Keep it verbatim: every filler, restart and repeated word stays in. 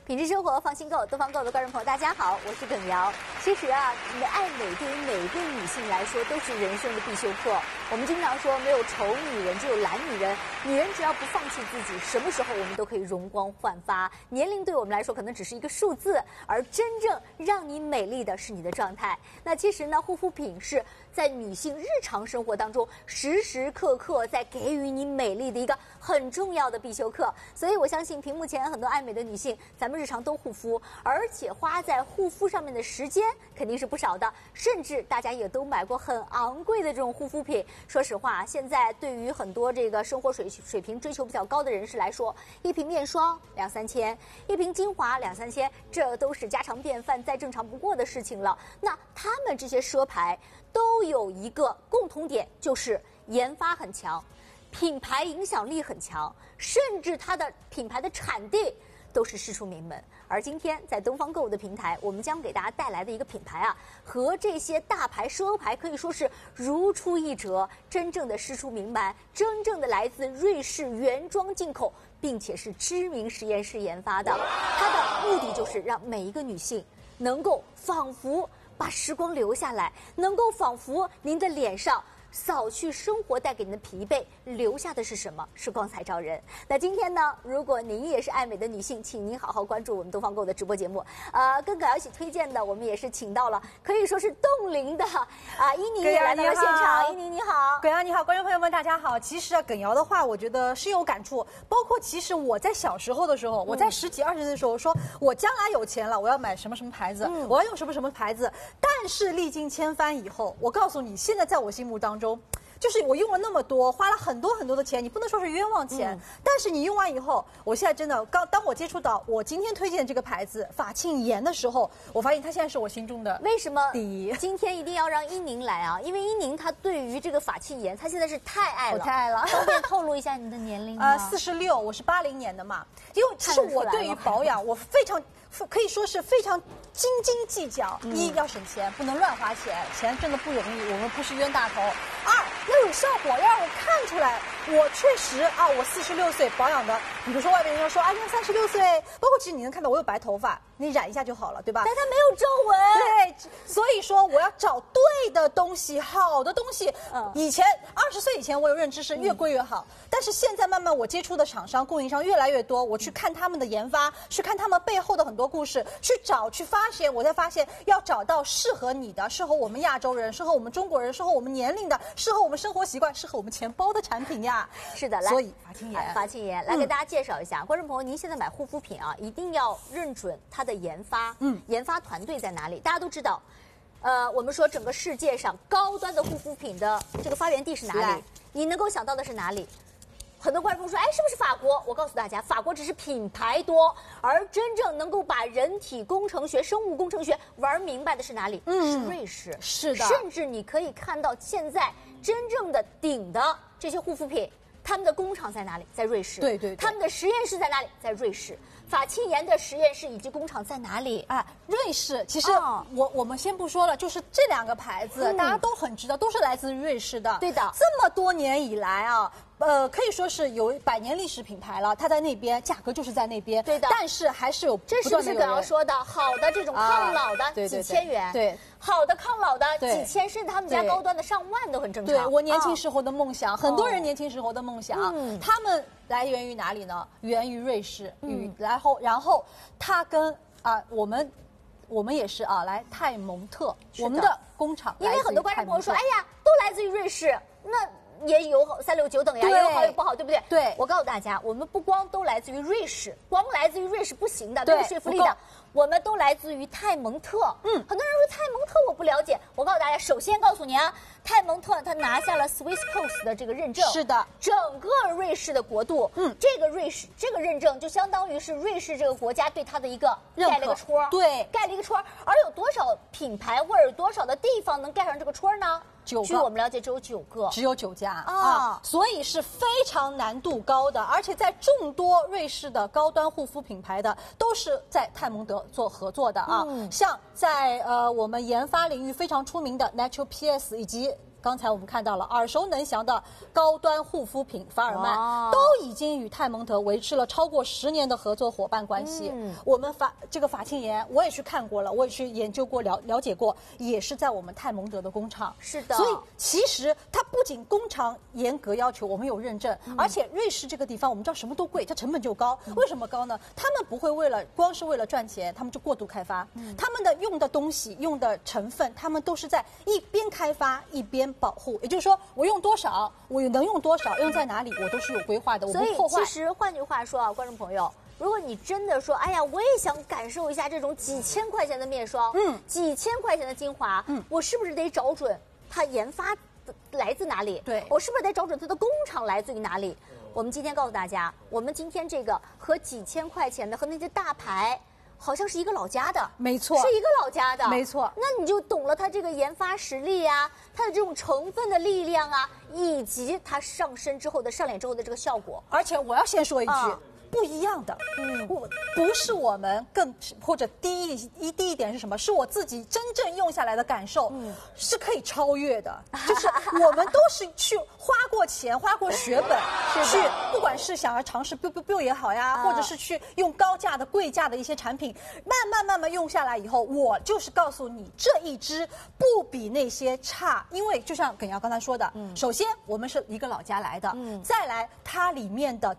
品质生活，放心购，东方购的观众朋友，大家好，我是耿瑶。其实啊，爱美对于每个女性来说都是人生的必修课。我们经常说，没有丑女人，只有懒女人。女人只要不放弃自己，什么时候我们都可以容光焕发。年龄对我们来说可能只是一个数字，而真正让你美丽的是你的状态。那其实呢，护肤品是在女性日常生活当中时时刻刻在给予你美丽的一个很重要的必修课。所以我相信屏幕前很多爱美的女性，咱们日常都护肤，而且花在护肤上面的时间肯定是不少的，甚至大家也都买过很昂贵的这种护肤品。说实话，现在对于很多这个生活水水平追求比较高的人士来说，一瓶面霜两三千，一瓶精华两三千，这都是家常便饭，再正常不过的事情了。那他们这些奢牌都有一个共同点，就是研发很强，品牌影响力很强，甚至它的品牌的产地都是师出名门。而今天在东方购物的平台，我们将给大家带来的一个品牌啊，和这些大牌奢牌可以说是如出一辙，真正的师出名门，真正的来自瑞士原装进口，并且是知名实验室研发的。它的目的就是让每一个女性能够仿佛把时光留下来，能够仿佛您的脸上扫去生活带给您的疲惫，留下的是什么？是光彩照人。那今天呢，如果您也是爱美的女性，请您好好关注我们东方购的直播节目。呃，跟葛瑶一起推荐的，我们也是请到了可以说是冻龄的啊，伊宁也来到了现场。伊宁你好， 耿瑶你好，观众朋友们大家好。其实啊，耿瑶的话，我觉得是有感触。包括其实我在小时候的时候，嗯、我在十几二十岁的时候，说我将来有钱了，我要买什么什么牌子，嗯、我要用什么什么牌子。但是历经千帆以后，我告诉你，现在在我心目当中，就是我用了那么多，花了很多很多的钱，你不能说是冤枉钱，嗯、但是你用完以后，我现在真的刚当我接触到我今天推荐这个牌子法沁颜的时候，我发现它现在是我心中的为什么第一。 今天一定要让伊宁来啊？因为伊宁她对于这个法沁颜，她现在是太爱了， 我太爱了。 方便透露一下你的年龄吗？ 呃，四十六，我是八零年的嘛。因为其实我对于保养，我非常可以说是非常斤斤计较。嗯、一要省钱，不能乱花钱，钱真的不容易，我们不是冤大头。二要有效果，要让我看出来，我确实啊，我四十六岁保养的。比如说外面人家说，哎呀，三十六岁，包括其实你能看到我有白头发，你染一下就好了，对吧？ 但它没有皱纹。 对，所以说我要找对的东西，好的东西。嗯，以前二十岁以前我有认知是越贵越好，嗯、但是现在慢慢我接触的厂商、供应商越来越多，我去看他们的研发，去看他们背后的很多故事，去找去发现，我才发现要找到适合你的、适合我们亚洲人、适合我们中国人、适合我们年龄的、适合我们生活习惯、适合我们钱包的产品呀。 是的，来， 所以法沁颜， 法沁颜来给大家介绍一下，嗯、观众朋友，您现在买护肤品啊，一定要认准它的研发，嗯，研发团队在哪里？大家都知道，呃，我们说整个世界上高端的护肤品的这个发源地是哪里？你能够想到的是哪里？很多观众说，哎，是不是法国？我告诉大家，法国只是品牌多，而真正能够把人体工程学、生物工程学玩明白的是哪里？嗯，是瑞士。 是的， 甚至你可以看到现在真正的顶的这些护肤品，他们的工厂在哪里？在瑞士。 对 对, 对。 他们的实验室在哪里？在瑞士。法沁颜的实验室以及工厂在哪里？ 啊，瑞士。其实我、哦、我们先不说了，就是这两个牌子、嗯、大家都很知道，都是来自瑞士的。 对的。 这么多年以来啊。呃，可以说是有百年历史品牌了，它在那边，价格就是在那边。 对的， 但是还是有不断的有人。 这是不是葛瑶说的好的这种抗老的、啊、几千元？ 对, 对, 对， 好的抗老的几千，甚至他们家高端的上万都很正常。 对，我年轻时候的梦想，哦、很多人年轻时候的梦想，嗯、他们来源于哪里呢？源于瑞士，嗯，然后然后它跟啊我们我们也是啊，来泰蒙特，我们的工厂， 因为很多观众朋友说，哎呀，都来自于瑞士，那。也有三六九等呀，也有好有不好，对不对？ 对， 我告诉大家，我们不光都来自于瑞士，光来自于瑞士不行的，没有说服力的。我们都来自于泰蒙特。嗯，很多人说泰蒙特我不了解，我告诉大家，首先告诉你啊，泰蒙特它拿下了 Swisscoast 的这个认证。 是的， 整个瑞士的国度，嗯，这个瑞士这个认证就相当于是瑞士这个国家对它的一个盖了个戳， 对， 盖了一个戳。而有多少品牌或者有多少的地方能盖上这个戳呢？ 九个， 据我们了解，只有九个， 只有九家啊、哦，所以是非常难度高的，而且在众多瑞士的高端护肤品牌的，都是在泰蒙德做合作的啊。嗯、像在呃我们研发领域非常出名的 Natural P S 以及刚才我们看到了耳熟能详的高端护肤品法尔曼， 哦、 都已经与泰蒙德维持了超过十年的合作伙伴关系。嗯、我们法这个法沁盐，我也去看过了，我也去研究过、了了解过，也是在我们泰蒙德的工厂。 是的， 所以其实它不仅工厂严格要求，我们有认证，嗯、而且瑞士这个地方，我们知道什么都贵，它成本就高。嗯、为什么高呢？他们不会为了光是为了赚钱，他们就过度开发。嗯、他们的用的东西、用的成分，他们都是在一边开发一边保护。也就是说，我用多少，我能用多少，用在哪里，我都是有规划的，我不破坏。 所以，其实换句话说啊，观众朋友。如果你真的说，哎呀，我也想感受一下这种几千块钱的面霜，嗯，几千块钱的精华，嗯，我是不是得找准它研发来自哪里？ 对， 我是不是得找准它的工厂来自于哪里？我们今天告诉大家，我们今天这个和几千块钱的和那些大牌。好像是一个老家的， 没错， 是一个老家的， 没错。 那你就懂了它这个研发实力啊，它的这种成分的力量啊，以及它上身之后的上脸之后的这个效果。 而且我要先说一句。啊不一样的，嗯，我不是我们更或者低一一低一点是什么？是我自己真正用下来的感受，嗯，是可以超越的。就是我们都是去花过钱、花过血本，去不管是想要尝试 biu biu biu 也好呀，啊、或者是去用高价的、贵价的一些产品，慢慢慢慢用下来以后，我就是告诉你，这一支不比那些差，因为就像耿瑶刚才说的，嗯，首先我们是一个老家来的，嗯，再来它里面的